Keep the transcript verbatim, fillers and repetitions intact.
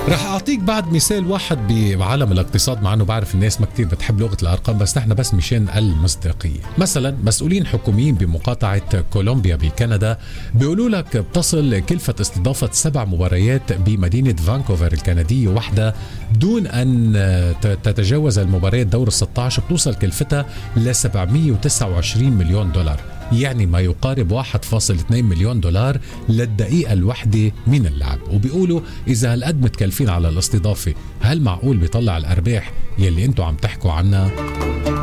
رح أعطيك بعد مثال واحد بعالم الاقتصاد، مع أنه بعرف الناس ما كتير بتحب لغة الأرقام، بس نحن بس مشان المصداقية. مثلا مسؤولين حكوميين بمقاطعة كولومبيا بكندا بيقولوا لك بتصل كلفة استضافة سبع مباريات بمدينة فانكوفر الكندية واحدة دون أن تتجاوز المباريات دور الستة عشر، بتوصل كلفتها ل سبعمية وتسعة وعشرين مليون دولار، يعني ما يقارب واحد فاصلة اثنين مليون دولار للدقيقة الواحدة من اللعب. وبيقولوا إذا هالقد متكلفين على الاستضافة، هل معقول بيطلع الأرباح يلي أنتوا عم تحكوا عنها؟